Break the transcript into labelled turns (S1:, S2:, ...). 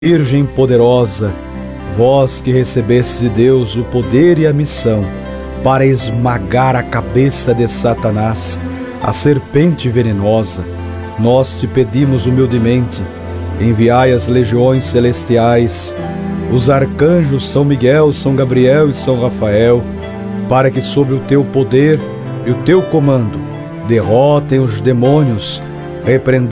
S1: Virgem poderosa, vós que recebestes de Deus o poder e a missão para esmagar a cabeça de Satanás, a serpente venenosa, nós te pedimos humildemente, enviai as legiões celestiais, os arcanjos São Miguel, São Gabriel e São Rafael, para que sob o teu poder e o teu comando derrotem os demônios, repreendam